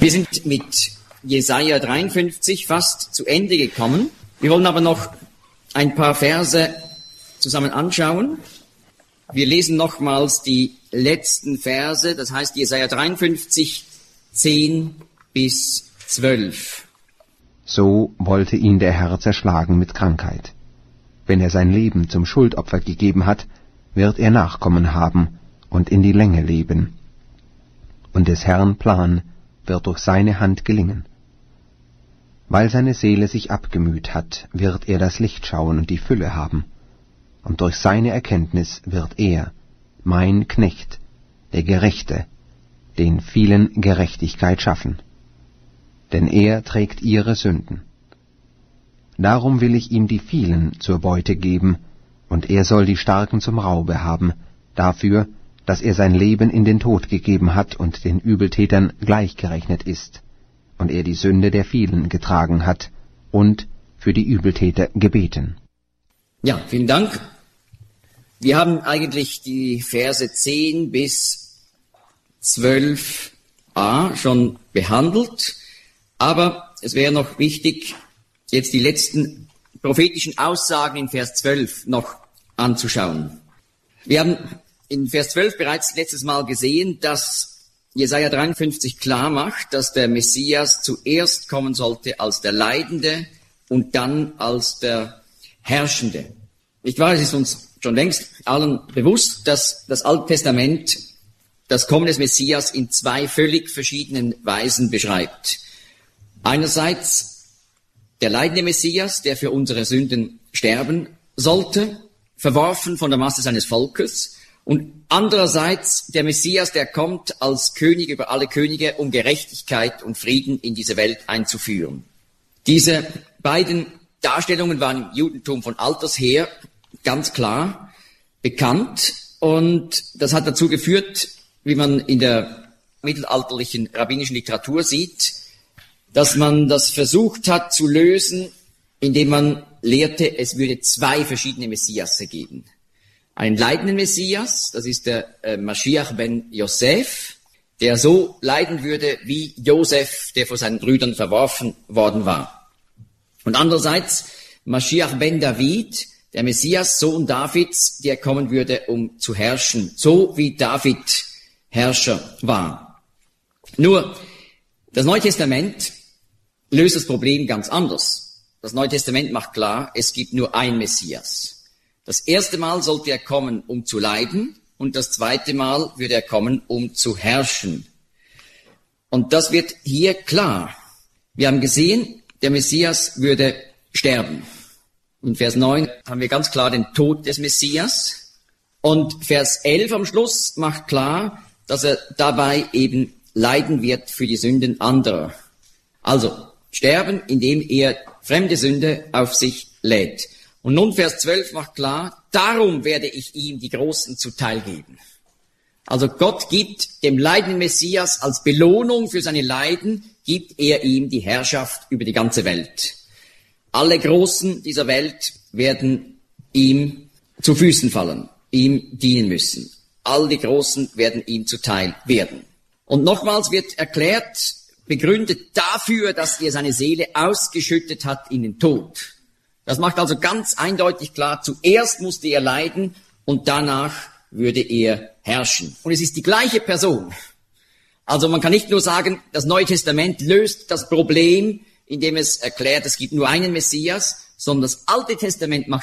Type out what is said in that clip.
Wir sind mit Jesaja 53 fast zu Ende gekommen. Wir wollen aber noch ein paar Verse zusammen anschauen. Wir lesen nochmals die letzten Verse, das heißt Jesaja 53, 10 bis 12. So wollte ihn der Herr zerschlagen mit Krankheit. Wenn er sein Leben zum Schuldopfer gegeben hat, wird er Nachkommen haben und in die Länge leben. Und des Herrn Plan wird durch seine Hand gelingen. Weil seine Seele sich abgemüht hat, wird er das Licht schauen und die Fülle haben. Und durch seine Erkenntnis wird er, mein Knecht, der Gerechte, den vielen Gerechtigkeit schaffen. Denn er trägt ihre Sünden. Darum will ich ihm die vielen zur Beute geben, und er soll die Starken zum Raube haben, dafür, dass er sein Leben in den Tod gegeben hat und den Übeltätern gleichgerechnet ist, und er die Sünde der vielen getragen hat und für die Übeltäter gebeten. Ja, vielen Dank. Wir haben eigentlich die Verse 10 bis 12a schon behandelt, aber es wäre noch wichtig, jetzt die letzten prophetischen Aussagen in Vers 12 noch anzuschauen. Wir haben in Vers 12 bereits letztes Mal gesehen, dass Jesaja 53 klar macht, dass der Messias zuerst kommen sollte als der Leidende und dann als der Herrschende. Nicht wahr? Es ist uns schon längst allen bewusst, dass das Alte Testament das Kommen des Messias in zwei völlig verschiedenen Weisen beschreibt. Einerseits der leidende Messias, der für unsere Sünden sterben sollte, verworfen von der Masse seines Volkes, und andererseits der Messias, der kommt als König über alle Könige, um Gerechtigkeit und Frieden in diese Welt einzuführen. Diese beiden Darstellungen waren im Judentum von alters her ganz klar bekannt, und das hat dazu geführt, wie man in der mittelalterlichen rabbinischen Literatur sieht, dass man das versucht hat zu lösen, indem man lehrte, es würde zwei verschiedene Messiasse geben. Einen leidenden Messias, das ist der Mashiach ben Yosef, der so leiden würde wie Josef, der von seinen Brüdern verworfen worden war. Und andererseits Mashiach ben David, der Messias, Sohn Davids, der kommen würde, um zu herrschen, so wie David Herrscher war. Nur, das Neue Testament löst das Problem ganz anders. Das Neue Testament macht klar, es gibt nur ein Messias. Das erste Mal sollte er kommen, um zu leiden, und das zweite Mal würde er kommen, um zu herrschen. Und das wird hier klar. Wir haben gesehen, der Messias würde sterben. In Vers 9 haben wir ganz klar den Tod des Messias. Und Vers 11 am Schluss macht klar, dass er dabei eben leiden wird für die Sünden anderer. Also sterben, indem er fremde Sünde auf sich lädt. Und nun Vers 12 macht klar, darum werde ich ihm die Großen zuteil geben. Also Gott gibt dem leidenden Messias als Belohnung für seine Leiden, gibt er ihm die Herrschaft über die ganze Welt. Alle Großen dieser Welt werden ihm zu Füßen fallen, ihm dienen müssen. All die Großen werden ihm zuteil werden. Und nochmals wird erklärt, begründet dafür, dass er seine Seele ausgeschüttet hat in den Tod. Das macht also ganz eindeutig klar, zuerst musste er leiden und danach würde er herrschen. Und es ist die gleiche Person. Also man kann nicht nur sagen, das Neue Testament löst das Problem, indem es erklärt, es gibt nur einen Messias, sondern das Alte Testament macht